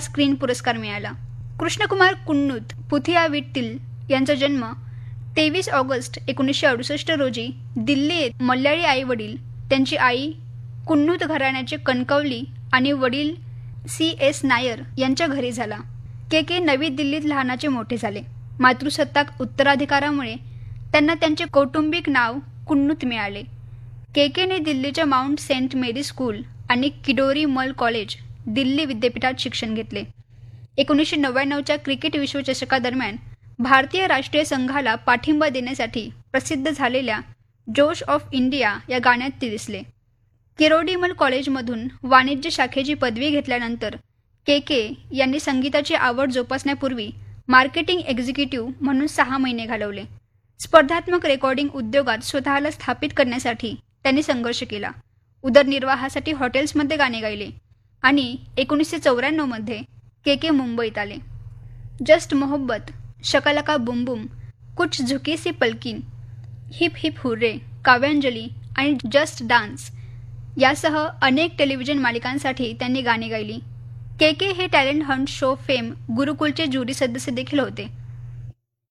Screen पुरस्कार मिळाला. कृष्णकुमार कुन्नुत पुथियावीट्टील यांचा जन्म 23 ऑगस्ट 1968 रोजी दिल्ली येथे मल्याळी आई वडील, त्यांची आई कुन्नुत घराण्याचे कणकवली आणि वडील CS नायर यांच्या घरी झाला. के नवी दिल्लीत लहानाचे मोठे झाले. मातृसत्ताक उत्तराधिकारामुळे त्यांना त्यांचे कौटुंबिक नाव कुन्नुत मिळाले. केने दिल्लीच्या माउंट सेंट मेरी स्कूल आणि किडोरी मल कॉलेज दिल्ली विद्यापीठात शिक्षण घेतले. 1999च्या क्रिकेट विश्वचषकादरम्यान भारतीय राष्ट्रीय संघाला पाठिंबा देण्यासाठी प्रसिद्ध झालेल्या जोश ऑफ इंडिया या गाण्यात ते दिसले. किरोडीमल कॉलेजमधून वाणिज्य शाखेची पदवी घेतल्यानंतर के यांनी संगीताची आवड जोपासण्यापूर्वी मार्केटिंग एक्झिक्युटिव्ह म्हणून 6 महिने घालवले. स्पर्धात्मक रेकॉर्डिंग उद्योगात स्वतःला स्थापित करण्यासाठी त्यांनी संघर्ष केला. उदरनिर्वाहासाठी हॉटेल्समध्ये गाणे गायले आणि 1994 मध्ये के मुंबईत आले. जस्ट मोहब्बत, शकलका बुम बुम, कुछ झुकी सी पलकीन, हिप हिप हुर्रे, काव्यांजली आणि जस्ट डान्स यासह अनेक टेलिव्हिजन मालिकांसाठी त्यांनी गाणी गायली. के हे talent Hunt show fame गुरुकुलचे jury सदस्य देखील होते.